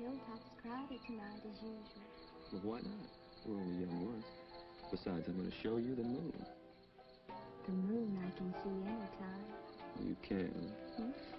Hilltop's crowded tonight as usual. Well, why not? We're only young once. Besides, I'm going to show you the moon. The moon I can see anytime. You can. Hmm?